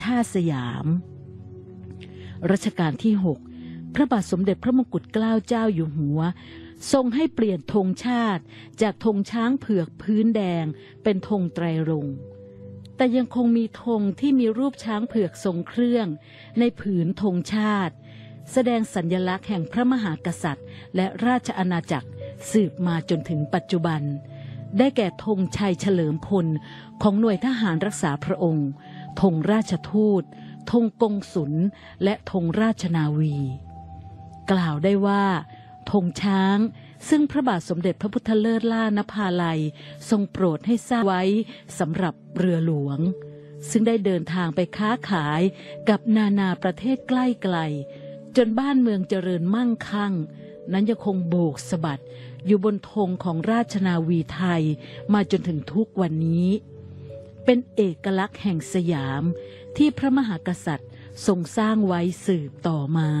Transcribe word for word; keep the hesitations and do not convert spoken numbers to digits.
ท่าสยามรัชกาลที่หกพระบาทสมเด็จพระมงกุฎเกล้าเจ้าอยู่หัวทรงให้เปลี่ยนธงชาติจากธงช้างเผือกพื้นแดงเป็นธงไตรรงค์แต่ยังคงมีธงที่มีรูปช้างเผือกทรงเครื่องในผืนธงชาติแสดงสัญลักษณ์แห่งพระมหากษัตริย์และราชอาณาจักรสืบมาจนถึงปัจจุบันได้แก่ธงชัยเฉลิมพลของหน่วยทหารรักษาพระองค์ธงราชทูตธงกงสุลและธงราชนาวีกล่าวได้ว่าธงช้างซึ่งพระบาทสมเด็จพระพุทธเลิศล่านภาลัยทรงโปรดให้สร้างไว้สำหรับเรือหลวงซึ่งได้เดินทางไปค้าขายกับนานาประเทศใกล้ไกลจนบ้านเมืองเจริญมั่งคั่งนั้นยังคงโบกสะบัดอยู่บนธงของราชนาวีไทยมาจนถึงทุกวันนี้เป็นเอกลักษณ์แห่งสยามที่พระมหากษัตริย์ทรงสร้างไว้สืบต่อมา